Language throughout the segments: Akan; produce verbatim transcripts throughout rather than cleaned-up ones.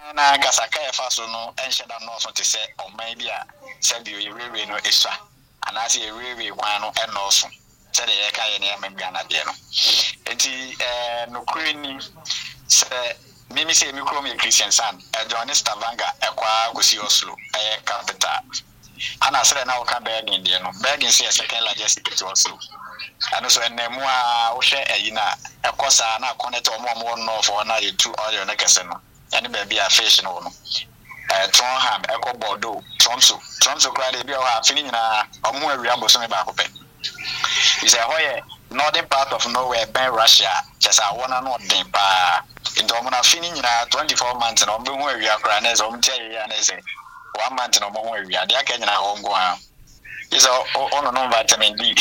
na kasaka e fa so no enhye da no so te se oman bia se bi oyerewe no esua anase yerewe kwan no enoso se de ye ka ye na Ghana de no enti eh no kwani se mimi se mi krom ye Christian San e Johnny Stavanga e kwa gosi Oslo e capital ana sere na oka Bergen de no Bergen se second largest city Oslo ano so enemu a wo hwe ayi na e kosa na connect omo omo no for na ye two oil na kese no yani baby a fish no no eh Tronham e ko Bordeaux Tromso Tromso kwa de bi o ha fini nyina omo awia boso me ba ko pe is a hoye northern part of Norway ben Russia just a one no den pa into omo na fini nyina twenty-four months na omo hu awia kra na so omo tie ya na say one month na omo hu awia de aka nyina ho ngo a is a ono no vitamin D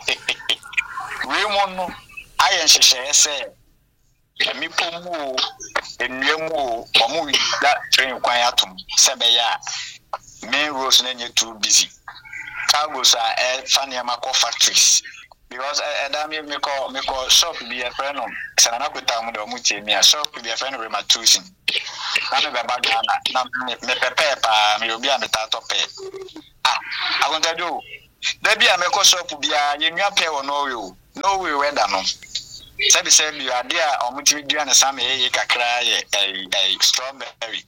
we mono ayen hyehyɛ sɛ emi pomu enwemu omu da train kwan atom sɛ be ya main roads na nye too busy cargos are e fania mako factories because e da me me ko me ko shop bi e friend no sɛ na kweta mu de omu tie mi a shop bi e friend no Rematusin na me be ba Ghana na me prepare pa me obi a me ta top ah agonta do da bi a me ko shop bi a ye nwa pe wo no we no we weather no sabi say you are there omuti dua na sam ye kakra ye eh strawberry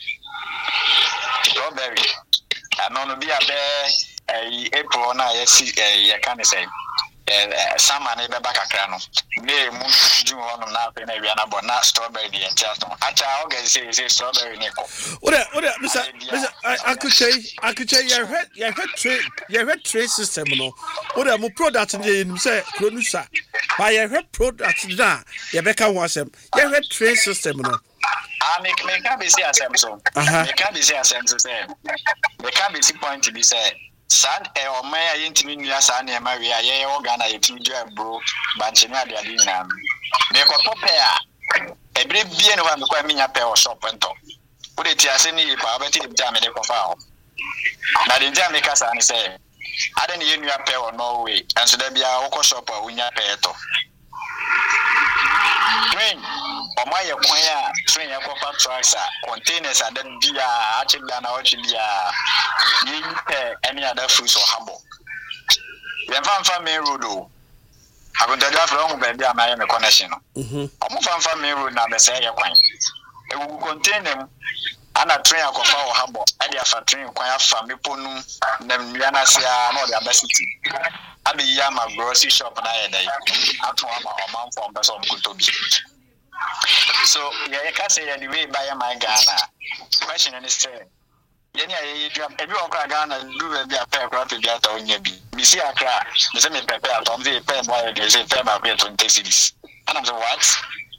strawberry ano no bia be eh April na ye si ye kan say eh sama na be ba kakra no me mu ju hono na pe na wia na bo na strawberry ye ntia so acha oga say say strawberry ne ko ora ora misa misa akuchei akuchei ye hwet ye hwet trade ye hwet trade system no ora mu product ne nim say producer by ye hwet product na ye beka ho asem ye hwet trade system no ah me me ka be say asem so me ka be say asem so say me ka be see point to be say sad e o man ya yintimi nua sa na e ma we aye o Ghana yetimi dua bro banche ni ade ade nyina me ko to pe a ebre bie no ba me kwa minya pe o shop ento wo de ti ase ni pa ba ti de bia me de ko fa o na de nja me ka sa ni say ade ni nua pe o Norway enso da bia wo ko shop a unya pe to train o ma ye kwan a train ya ko fa trucks a containers ada bia a che bia na o che bia ni pe any other fruits or habo we fan fan main road o agonta da from be bia ma ye me connection no mhm o mo fan fan main road na be say ye kwan e wo container ana train akofa o habo ade afa train kwan afa meponu na nwia na sia na o de abasiti abi ya ma grocery shop na ye dai ato ama o man for mbeso mkotobi so ye ka say the way buy my Ghana question is say ye ni aye drum ebi o kra Ghana do be a pair kra to be ata onya bi mi si akra me say me prepare at on the pair boy dey say pair ma be twenty cities and I'm say what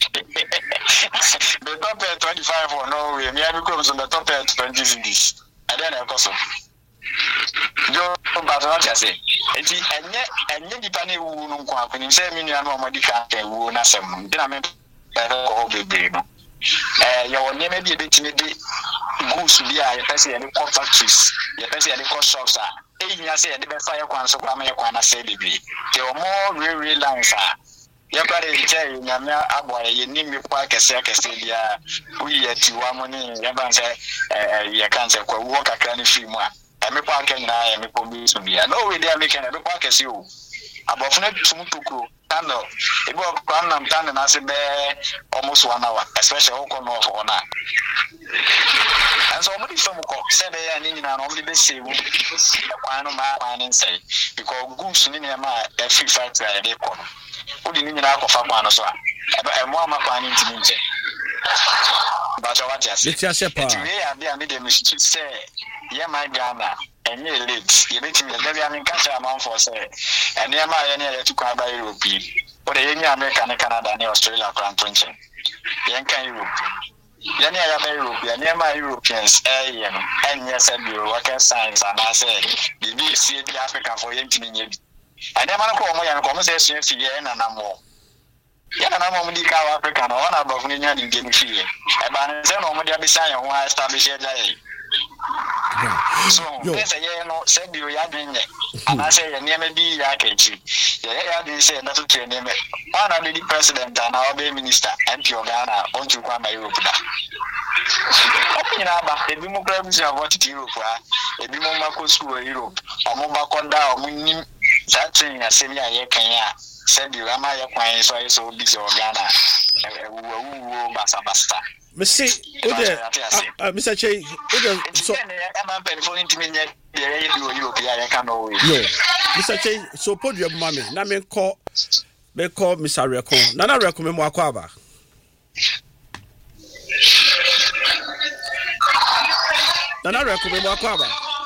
the top twenty-five or no way me abi come so the top twenty cities and then I cost jo but what I say enti enye enye dipa na ewu no nko akoni say me nua no omodi ka ewu na sem ndi na me ko bebe no eh ye won nyeme bi ebetime de goods bi a ye pese ye de factories ye pese ye de shops a e nya say ye de be fa ye kwan so kwa me ye kwan na say bebe te o mo really lines a ye kware che nya me aboa ye ni mi kwa kese kese bia uyi ye tiwa mo ni ye ban say eh ye kan say kwa wo kakra ni fi mu a e me kwa kan na ye me ko bi so bia no we dey make na be kwa kese o abofuna tum tukuro tano e bo kwa nam tano na se be almost one hour especially o ko no for na and so many from ko se be ya ni na no be be se wu kwa no ma kwa ni say because goods ni na ma e free factory e dey ko no o di ni na akọfa kwa no so a e mo ama kwa ni ntimi nje ba so what you say let's say pa we ya be am dey me say ye my Ghana and ye late ye let me dey am catch am on for say and ye ma ye na ye to kwa ba Europe o de ye ni America ne Canada ne Australia kran tonche ye kan Europe ye ni ya ba Europe ye ni ma Europeans eh ye no en ye say bi work science and I say the B C B Africa for ye ntimi nye bi and ye ma ko mo ye ko mo say so fi ye na na mo ye na na mo di ka Africa no na ba funi nya di game fi ye e ba ne say no mo di abisa ye ho establish ye ja ye So there's a year no said you ya doing it. And I say your name be ya kechi. Yeah, ya didn't say that to your name. One of the president and our minister and your Ghana on to come Europe. You know, but the democrats are what to Europe, a Bimomaco school Europe, or Mobaconda or Munim, that thing a senior year Kenya. Said you am I a so I so busy or Ghana. Basta basta. Mister Mister Che, so yo, Mister Che, so put your mommy. Na me call, me call Mister Reko. Nana Reko me mo akwaba. Nana Reko me mo akwaba.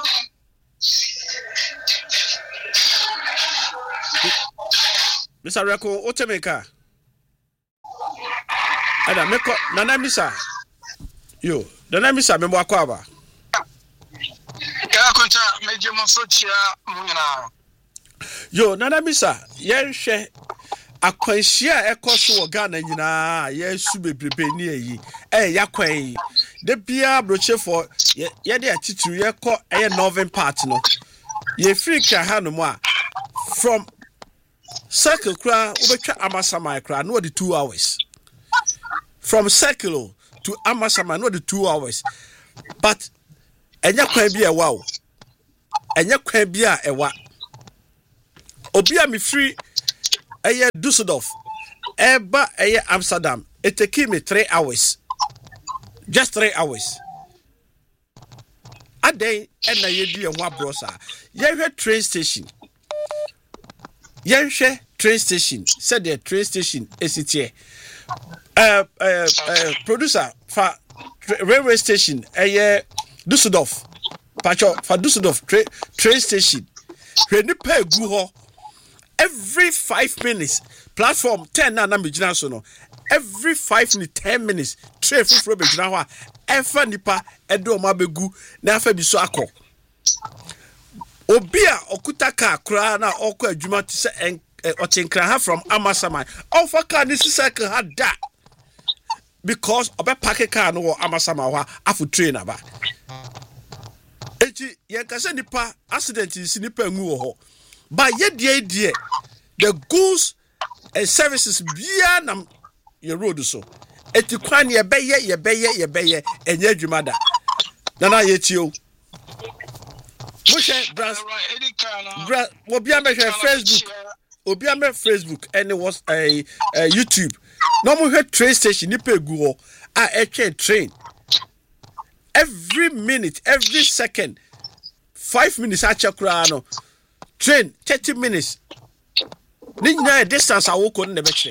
Mister Reko, what you make? Ada me call Nana Misa. Yo, Nana Misa me mo akwaba. Ya konta meje mo sochia munyana. Yo, Nana Misa, yen hwe akwanhia ekoso wo Ghana nyina ye su bebrebe ni eyi. Eh yakwan. De bia brochefo ye de atituru ye kọ eye northern part no. Ye free ka ha no mo a from Circle kra ubetwa Amasama kra no the two hours. From Circle to Amasama no the two hours. But enya kwan bia ewa o. Enya kwan bia ewa. Obi a me free eye Düsseldorf. Eba eye Amsterdam. It take me three hours. Just three hours. A day and na ye di enwa brosa. Ye hwe train station. Ye hwe train station. Said the train station is it here. Uh, uh, uh, producer for railway station eye Düsseldorf. Pacho for Düsseldorf tra train station. Hwe ni pa egu ho. Every five minutes, platform ten na na me gina so no. Every five to ten minutes, train fufu be gina ho a efa nipa edo ma begu na afa bi so akọ. Obi a okuta ka kra na okọ adwuma ti se ochenkra ha from Amasama. Ofa ka ni cycle ha da. Because obe park car no Amasama ho afu train aba. Eti ye ka se nipa accident is nipa ngu ho. But yet the idea, the goods and services bia na your road so. Eti kwan ye beye ye beye ye beye enye dwumada. Nana yetio. Mushe brand brand obi am Facebook. Obi am Facebook and it was a, a YouTube. No mo hwe train station ni pegu ho a e train. Every minute, every second, five minutes a chakra no. Train thirty minutes. Ninya distance I walk on the betray.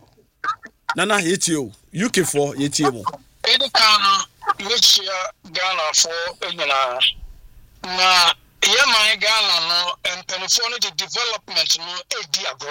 Nana yetio. U K for yetio mo. Edi kana which Ghana for Ghana. Na ye my Ghana no and penifone development no e diagro.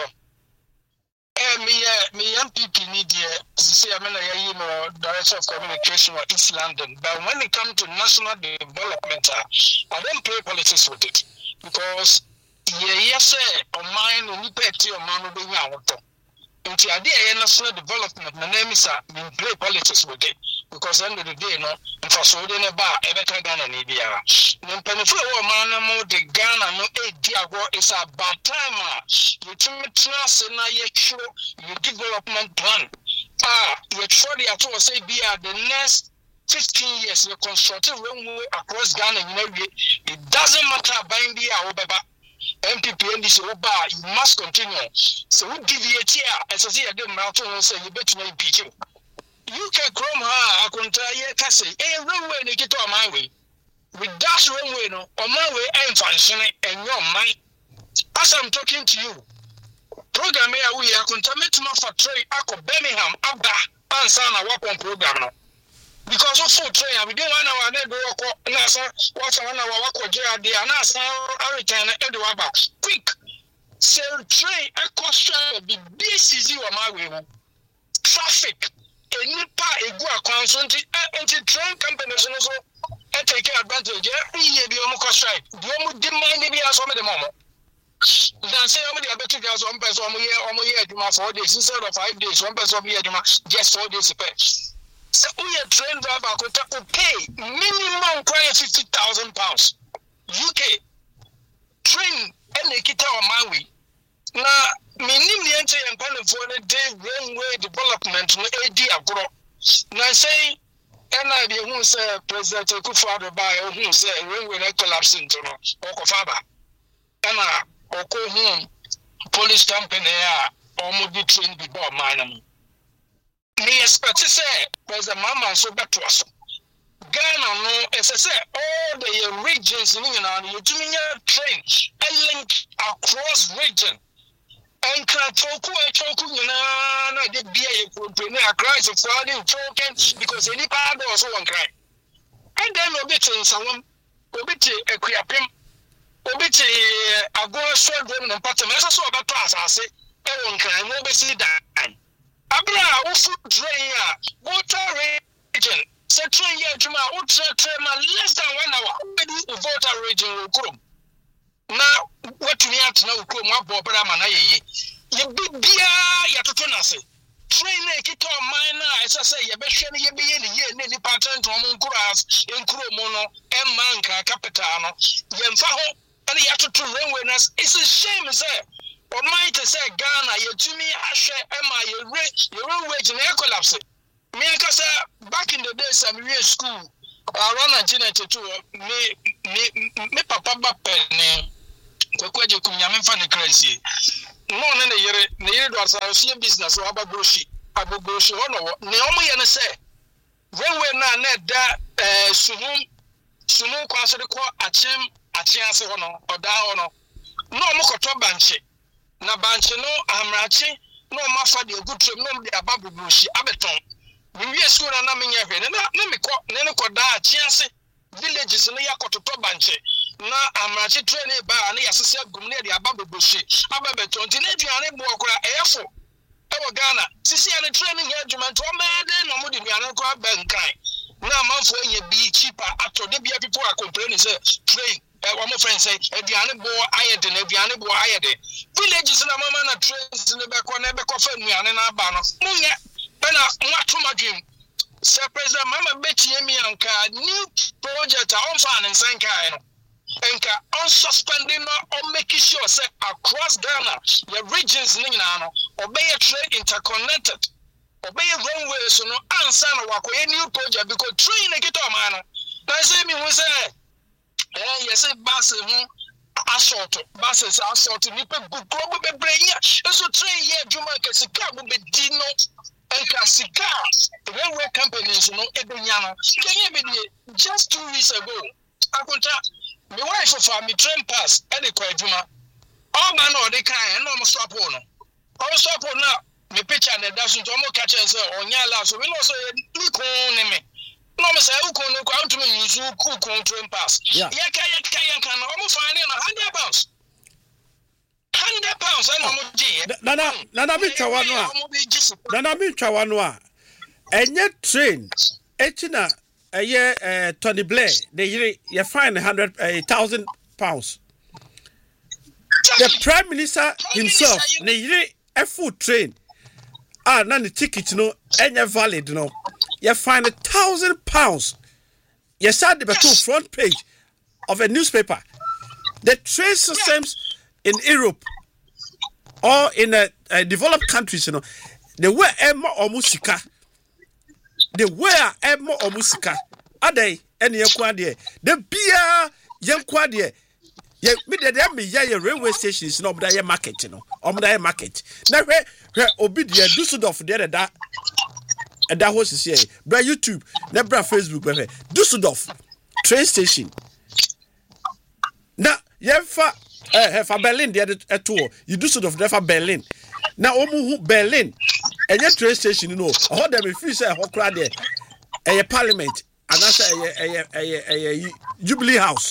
Eh me me M P P ni die say am na ye no director of communication of East London. But when it comes to national development, I don't play politics with it because ye yes on mine when you pay to your man be out. Until I did national development, my name is we play politics with it. Because end of the day, no, and for so then about every Ghana in India. Then penifo man mo the Ghana no a diago is about time. You trust na ye show your development plan. Ah, you try the at all say be the next fifteen years you construct runway across Ghana, you know, it doesn't matter buying the Obaba. M P P N D C Oba, you must continue. So we deviate here, as I say, I didn't matter and say you bet me impeach him. You can chrome her, I can tell you, Cassie, a runway, they get on my way. With that runway, no, on my way, I'm functioning, and your mind. As I'm talking to you, program here, we are going to make my factory, I could Birmingham, Abba, and son, a weapon program now. Because of full train, we didn't want our neighbor, Nasa, what's one hour, what could you have the Anasa, I return Edward quick. So, train, I cost be this is you, my way. Traffic, a nipa, a good constant, anti train companies also take advantage. Every year, the Omo strike, the Omo demand to be as one of the moment. Then say, I'm the better girls one person, one year, one year, four days instead of five days, one person here, just four days. So we are train driver could pay minimum fifty thousand pounds. U K train and they get our Maui. Now, minimum the entire and for the day railway development no A D agro. Now say and I be who say President Kufuor by who say railway collapse into no or Faba. And I or go home police company or movie train before mine. Me expect to say President Mama so back to us. Ghana no as I say all the regions in England you do me train and link across region. And can talk and talk na the B A a crisis of flooding token because any part also one cry. And then we'll be saying someone will be a creapim, will be a go short women and part of us about class. I say, I won't cry, no be see that. Abra, who food drain, water region, central year to my ultra trema less than one hour. Water region will come. Now, what we have to know, what Bob Ramanaye, you be beer, Yatotonase. Train a kit or minor, as I say, you be sure you be in the year, nearly pattern to Moncuras, in Kuromono, and Manca, Capitano, Yenfaho, and the Yato to Railwayness. It's a shame, sir. Or might say, Ghana, you to me, Asher, Emma, you rich, your own wage in air collapse. Me, back in the days, I'm in school. I run nineteen ninety-two, me, me, me, papa, penny. Kwekwaje kunyame mfa ne crazy no ne ne yere ne yere do asa so business wa bagroshi abogroshi hono ne omo ye ne se wewe na na da eh suhum sumu kwa so de ko achem achiase hono oda hono no omo koto banche na banche no amrachi no mafa de gutrem no de ababogroshi abeton we wie school na na menye hwe ne na me ko ne ne ko da achiase villages no yakototo banche na amrachi train ba na yasese gumne de ababoboshi ababeto nti na aduane bo okura efo e wo Ghana sisi ya ne training ya adwuma nti o mede no mo de aduane ko abankan na amanfo nye bi cheaper ato de bia people are complaining say train e wo mo friend say aduane bo ayede na aduane bo ayede villages na mama na trains ne be ko na be ko fa aduane na aba no munye be na nwato madwem Sir President Mama Betty me anka new project on fan and sanka no enka on suspending or making sure say across Ghana your regions nyina no obey trade interconnected obey runways so no answer no wakoye new project because train e get o man no na say me who say eh yes bus hu assault buses assault ni pe global be brenya so train here juma ke sika bo be di no enka sika railway companies no edunya no kenye be just two weeks ago akonta me wife for me train pass any kwa juma all man no dey kan no mo stop no all stop na me picture na da so to mo catch say onya la so we no so ni ko ne me no me say uko no kwa ntumi use uko train pass ya ka ya ka ya kan no mo find na one hundred pounds one hundred pounds and mo ji na na na na bi twa no a na na bi twa no a enye train etina eye eh Tony Blair they you find one hundred thousand pounds the prime minister himself ne a full train ah na the ticket no enye valid no you find one thousand pounds you start the yes. front page of a newspaper the train systems in Europe or in a, a developed countries you know the way emma or musika the way emma or musika adai ene yakwa de the bia yankwa de ye me de me ye railway stations no oboda ye market no oboda ye market na hwe hwe obi de Dusseldorf de da da ho sisi e bra YouTube na bra Facebook be Dusseldorf train station na ye fa eh fa Berlin de eto you Dusseldorf de fa Berlin na omu Berlin enye train station no ho dem fi say ho kra de eh parliament and that's a a a Jubilee House.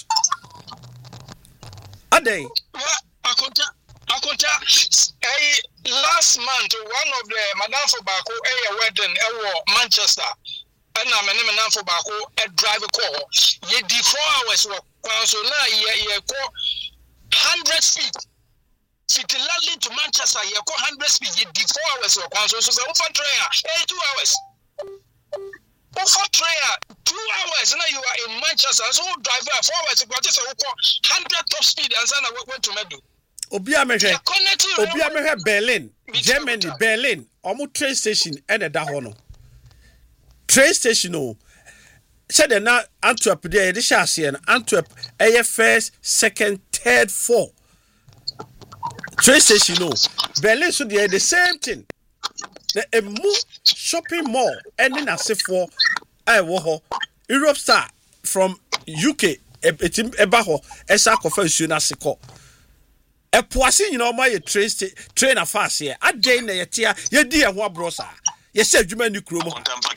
A day. Akonta, Akonta. Last month, one of the Madame Fobako a wedding at Manchester, and I'm a Madame Fobako a driver call. Ye di four hours so now ye ye call hundred speed. City London to Manchester, ye call hundred speed. Ye di four hours so so so so two hours. over train two hours now you are in Manchester so drive four hours you just one hundred top speed and then I went to Medu. Obi amehwe Obi amehwe Berlin Germany Berlin omo train station e na da ho no train station o said na Antwerp there the shase na Antwerp eh first second third four train station no Berlin so they the same thing the emu shopping mall any na se for eh wo ho Europe Star from U K etim eba ho esa kofa nsuo na se ko e poase nyina o ma ye train train afase e aden na ye tia ye di e ho abrosa ye se adwuma ni kuro mo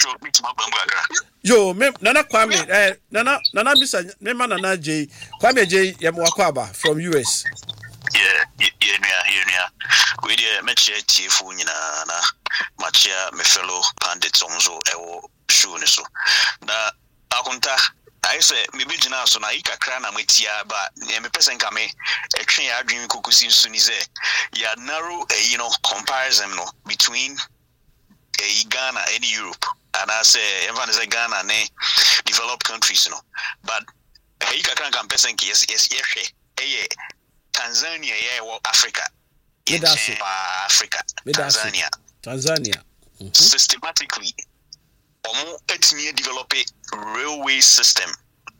yo me nana kwame eh nana nana bisa me ma nana J kwame J ye mo akwa from U S. Yeah, yeah, yeah, yeah. We dey match chief nyina na machia me fellow pundits onzo ewo show ne so. Na akunta I say maybe jina so na ikakra na metia ba me person ka me etwe ya adwin kokosi nsu ni say ya narrow a you know comparison no between a Ghana and Europe and I say even as Ghana ne developed countries you know but ikakra kan person ki yes yes yes eh Tanzania yeah well Africa in Africa Tanzania Tanzania mm-hmm. Systematically omo etimi develop a railway system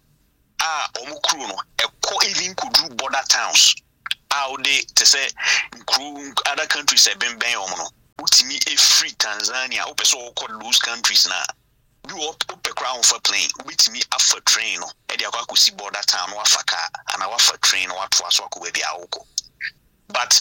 ah omo crew no e ko even could do border towns how they to say crew other countries have been ben omo no utimi e free Tanzania o person call those countries na you up up a crown for plane utimi afa train no e dey akwa kusi border town no afaka and afa train no ato aso akwa bia awoko but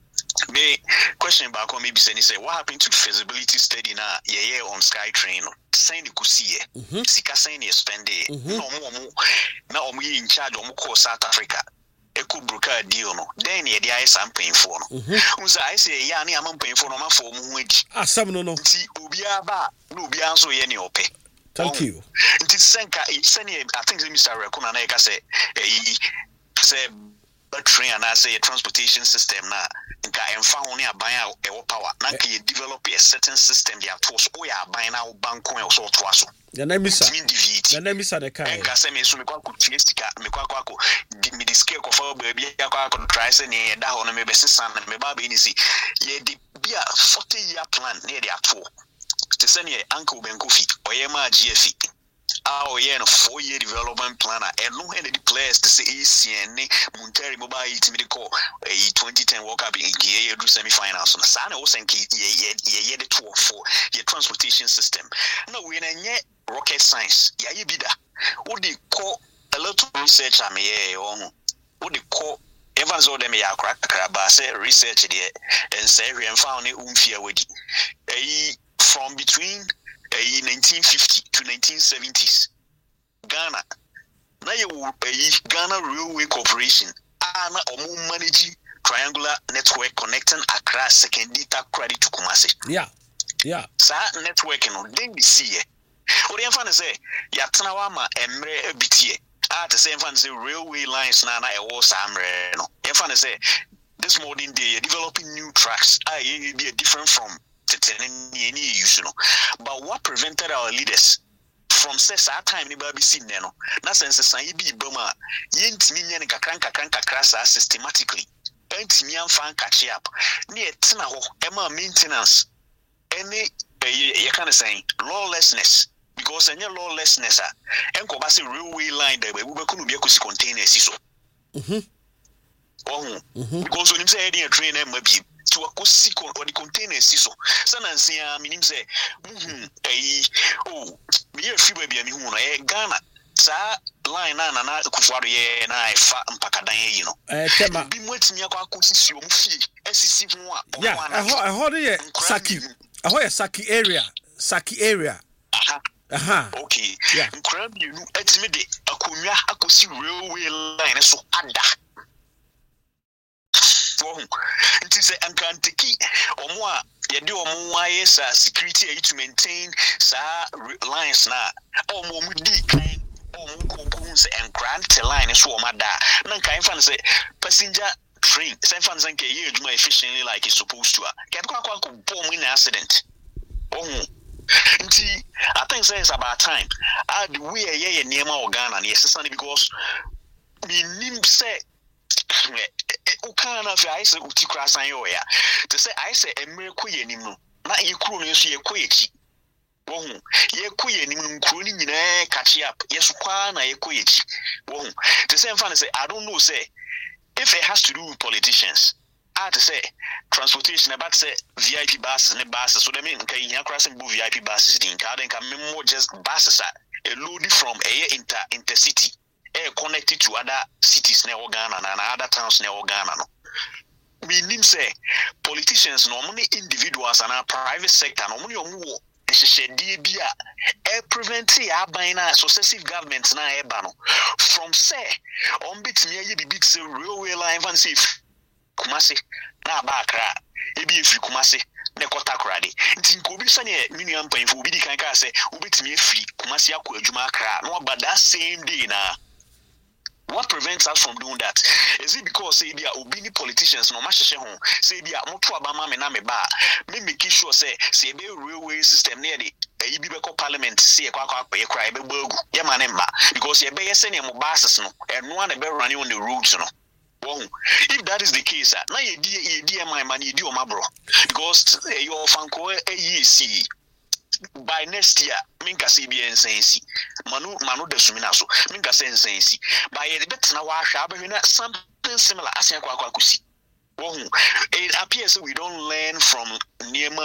me question back on maybe saying say what happened to feasibility study na yeah yeah on SkyTrain no send ku see e sika send e spend e no mo mo na o mo in charge o mo call South Africa e ku broker deal no then ye dey I some paying for no unsa I say ya na am paying for no ma for mo ho adi asam no no ti obi aba no obi anso ye ne ope. Thank you. Nti senka send I think Mister Rekuna na e ka say e say a train and I say a transportation system na nka emfa ho ne aban a e power na nka ye develop a certain system they are towards o ya aban na banko e so to aso ya na misa ya na misa de kai nka say me so me kwa ku tiestika me kwa kwa ko me disque ko fa ba bia ya kwa ko try say ne da ho no me be sesa na me ba ba ni si ye di bia forty year plan ne dey ato to say ne uncle Benkofi oyema G F E our year no four year development plan and no any players to say A C N Monteri mobile team call a twenty ten World Cup in G do semi finals so sana was and ye ye the two for your transportation system no we na rocket science ya ye bida what they call a lot of research am here on what they call Evans or them ya crack ba say research there and say we found it umfia wedi from between in nineteen fifty to nineteen seventies, Ghana, now you Ghana Railway Corporation, Ana Omu managing triangular network connecting Accra, Sekendita, credit to Kumasi. Yeah, yeah. Sa network no then be see. What do you find say? Yatanawama Emre Bitie. Ah, the same fan say railway lines na na e wo samre no. You find say this modern day developing new tracks. Ah, it be different from. But what prevented our leaders from says our time ni baby seen no na sense san bi bama yentimi nya ne kakran kakran kakrasa systematically entimi amfan catch up na etina ho e ma maintenance any you can say lawlessness because any lawlessness ah enko ba say railway line there we be kunu be akusi containers so mhm oh because when him say any train e ma bi to a cosico or the containers so sanansia minim say mhm eh oh me free baby me hu no eh Ghana sa line na na kufuado ye na fa mpakadan ye no eh tema bi mwatimi akwa kosisi o mfie esisi hu a yeah eho eho de Saki eho ye Saki area Saki area aha aha okay yeah nkra bi nu etimi de akonwa akosi railway line so ada it is an Kantiki or more. You do a more security to maintain sa lines na or more kind or more and grant line is what mada. None kind fan say passenger train, same fans and you do efficiently like it's supposed to. Get quack bomb in accident. Oh, Nti I think say it's about time. Ah the way ye ye niema organa na yesesa because me nim say ukana fi I say uti krasan yo ya. To say I say emre ko yenim no. Na ye kuro no so ye ko yechi. Wohu ye ko yenim no kuro ni nyina catch up. Yesu kwa na ye ko yechi. Wohu. To say mfa say I don't know say if it has to do with politicians. I to say transportation about say V I P buses and buses. So they mean can you cross and V I P buses in car then can more just buses are a load from a inter intercity. Air connected to other cities near Ghana and other towns near Ghana. No. Meaning say politicians normally individuals and our private sector normally on war. A prevent successive governments na ebano from say on bit near you big railway line van safe Kumasi na Bakra ebi efiri Kumasi ne kota krade nti nkobi sane miniam panfo obi di kan ka say obetimi efiri Kumasi akọ adwuma akra no about that same day na. What prevents us from doing that? Is it because say dia obini politicians no mahye ho say dia moto abama me na me ba me make sure say say be railway system near the e bi be ko parliament say kwa kwa akpa ekra e be bagu ye ma ne mba because ye be ye say ne mo buses no eno na be running on the roads no. If that is the case, now you dear my money, you do my bro. Because your fanco a see by next year, Minka C B N Sensi, Manu Manu de Suminaso, Minka Sensi. By a bit now, I shall be something similar as Yakwakusi. It appears we don't learn from near